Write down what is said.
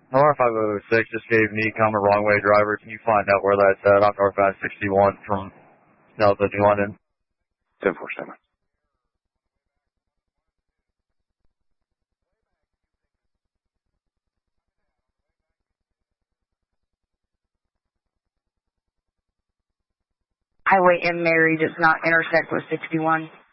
R506 just gave me I'm a wrong way driver. Can you find out where that's at? I'm northbound 61 from South of New London. 1047. Highway M Mary does not intersect with 61.